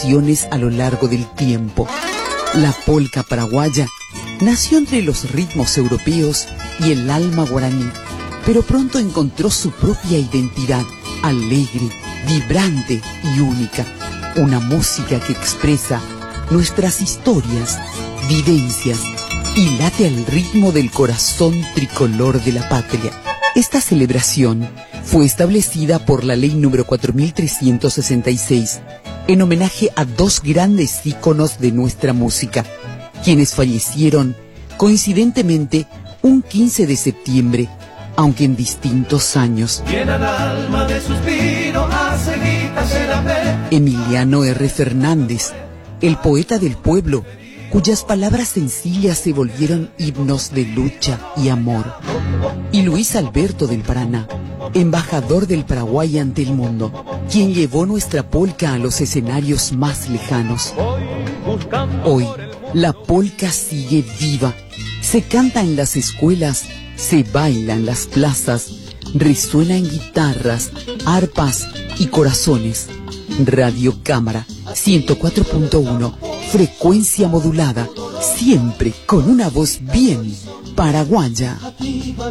mutaciones a lo largo del tiempo. La polca paraguaya nació entre los ritmos europeos y el alma guaraní, pero pronto encontró su propia identidad, alegre, vibrante y única. Una música que expresa nuestras historias, vivencias y late al ritmo del corazón tricolor de la patria. Esta celebración fue establecida por la Ley número 4366 en homenaje a dos grandes íconos de nuestra música, quienes fallecieron coincidentemente un 15 de septiembre, aunque en distintos años. Emiliano R. Fernández, el poeta del pueblo, cuyas palabras sencillas se volvieron himnos de lucha y amor. Y Luis Alberto del Paraná, embajador del Paraguay ante el mundo, quien llevó nuestra polca a los escenarios más lejanos. Hoy, la polca sigue viva, se canta en las escuelas, se baila en las plazas, resuena en guitarras, arpas y corazones. Radio Cámara 104.1, frecuencia modulada, siempre con una voz bien paraguaya.